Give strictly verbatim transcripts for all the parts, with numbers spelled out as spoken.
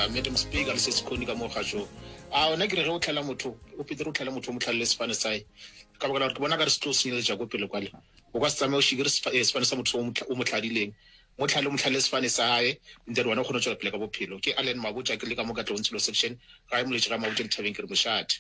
uh, Madam Speaker le se sekoni ka mo ga jo a ona ke re go tlhala motho o Peter o tlhala motho mo tlhalle sefane sai ka ba ke bona ka re se tlo senyeletsa go pele kwale o ka se tsamaye o shigire sefane sa motho o mo tlhadileng mo tlhalle mo tlhalle sefane sae ntse bona go no tswa pele ka bophelo ke Allen Mabotja ke le ka mo ka tlontsilo section ga e mo le tshira Mabotja nthabeng ke re boshati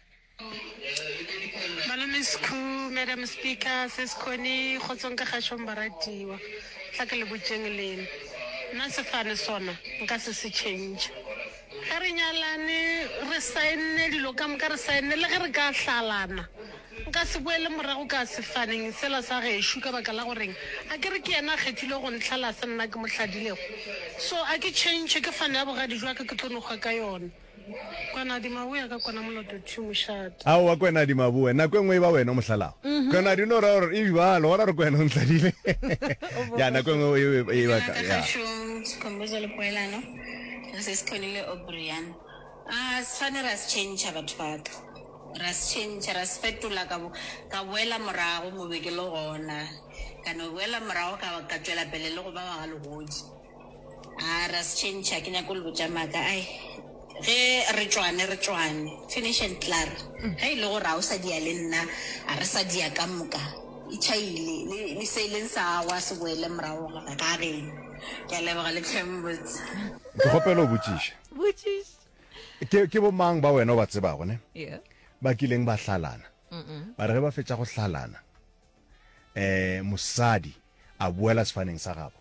Malome Sku, Madam Speaker, Seskoni, Khotsonga Khashomba radiwa. Tlaka le botjeng lena. Nna sefane sona, nka se se change. Ga re nyalane re saenne dilo ka moka re saenne le ge re ka hlalana. Nka se boele morago ka sefaneng sela sa gešo ka baka la goreng a ke re ke yena kgethile go ntlhala se nna ke mo hladilego. So a ke change ke fane ya bogadi jwa ka ke tlonoga ka yona. Kwana di mawe ka kwana moloto tshumushata a wa kwena di mabuwe na kwengwe ba wena mohlala kwana di no ra re e ba lo ra re kwena o ntladile ya na kwengwe e ba ka ya kombozo le poelano se skonile O'Brien ah sfane ras change batho ba ka ras change ras fetola ka ka wela morago mo bekelo gona kana wela morago ka ka tswela pele le go ba ba le godi ah ras change ke nya go le botsa maka ai ge re tswane re tswane finish and clear hey lo ra o sa dia le nna a re sa dia ka moka e chaile le le silensa wa se boele mrawo ga ka re ke le ba le khembutse go gopelo botšiša botšiša ke ke bo mang ba wena ba tseba go ne yeah ba kileng ba hlalana ba re ba fetša go hlalana eh mosadi a boela sefaneng sa gago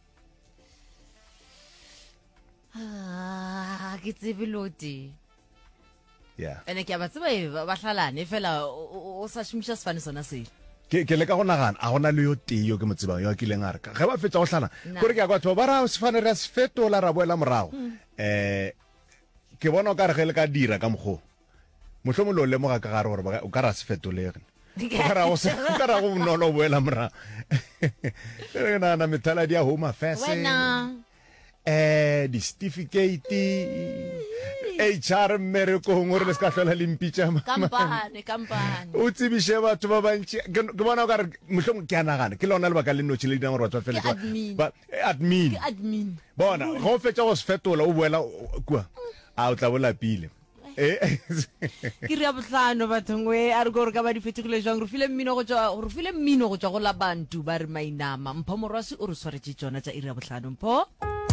ah ke tsebe loti yeah ene ke ba tseba ba hlalane fela o sa shumisha sefane sona se ke ke le ka go nagana a gona le yo teo ke motsebang yo ke leng a re ka ge ba fetša go hlana gore ke a batho ba ra sefane re se fetola ra boela morago eh ke bona o ka re ge le ka dira ka mgo mohlo mo lo le mo ga ka gare gore o ka ra se fetolege o ka ra go se ka ra go nolo boela morago re na na metala dia home affairs wena eh di certificate H R mmereko ngore le ska hlola le mpitsa kampane kampane o tsebishe batho ba bantši ke bona o ka re mohlomong ke a nagana ke lona lebaka le notši le dinang gore batho ba fele ba admin admin bona go fetša go se fetola o boela kua a o tla bola pile eh ke re a botlhano bathongwe a re go re ka ba di fetogile jang re file mmino go tswa re file mmino go tswa go la bantu ba re mainama mpho morwasi o re swaretse tsona tša iri ya botlhano mpho